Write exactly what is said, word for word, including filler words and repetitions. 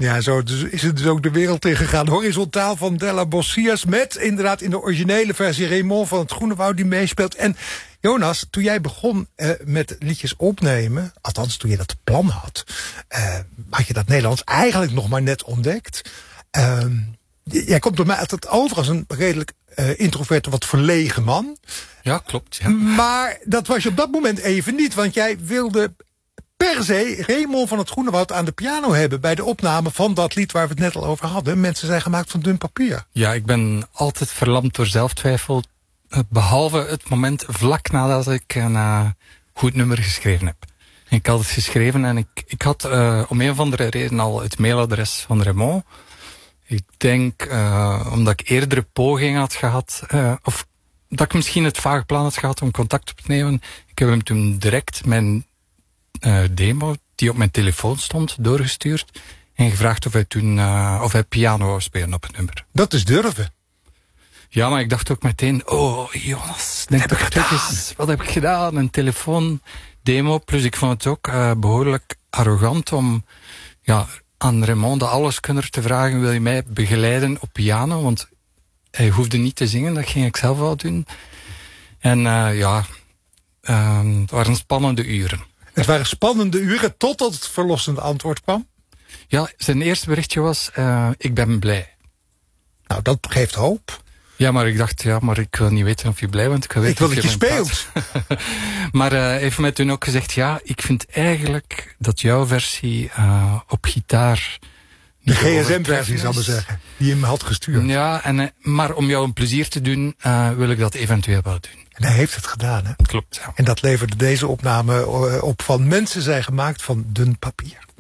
Ja, zo dus is het dus ook de wereld ingegaan. Horizontaal van Della Bossias met inderdaad in de originele versie Raymond van het Groenewoud die meespeelt. En Jonas, toen jij begon uh, met liedjes opnemen, althans toen je dat plan had, uh, had je dat Nederlands eigenlijk nog maar net ontdekt. Uh, jij komt door mij altijd over als een redelijk uh, introverte, wat verlegen man. Ja, klopt. Ja. Maar dat was je op dat moment even niet, want jij wilde per se Raymond van het Groenewoud aan de piano hebben bij de opname van dat lied waar we het net al over hadden. Mensen zijn gemaakt van dun papier. Ja, ik ben altijd verlamd door zelftwijfel. Behalve het moment vlak nadat ik een uh, goed nummer geschreven heb. Ik had het geschreven en ik, ik had uh, om een of andere reden al het mailadres van Raymond. Ik denk, uh, omdat ik eerdere pogingen had gehad, uh, of dat ik misschien het vage plan had gehad om contact op te nemen. Ik heb hem toen direct mijn uh, demo, die op mijn telefoon stond, doorgestuurd. En gevraagd of hij toen uh, of hij piano wou spelen op het nummer. Dat is durven. Ja, maar ik dacht ook meteen, oh Jonas, denk heb ik gedaan? Eens, wat heb ik gedaan? Een telefoondemo, plus ik vond het ook uh, behoorlijk arrogant om ja, aan Raymond de alleskunner te vragen, wil je mij begeleiden op piano? Want hij hoefde niet te zingen, dat ging ik zelf wel doen. En uh, ja, uh, het waren spannende uren. Het waren spannende uren totdat het verlossende antwoord kwam? Ja, zijn eerste berichtje was, uh, ik ben blij. Nou, dat geeft hoop. Ja, maar ik dacht, ja, maar ik wil niet weten of je blij bent. Ik wil, ik wil dat je speelt. Maar uh, hij heeft mij toen ook gezegd, ja, ik vind eigenlijk dat jouw versie uh, op gitaar... De G S M-versie, zou ik zeggen. Die hem had gestuurd. Ja, en, uh, maar om jou een plezier te doen, uh, wil ik dat eventueel wel doen. En hij heeft het gedaan, hè? Klopt, ja. En dat leverde deze opname op van Mensen zijn gemaakt van dun papier.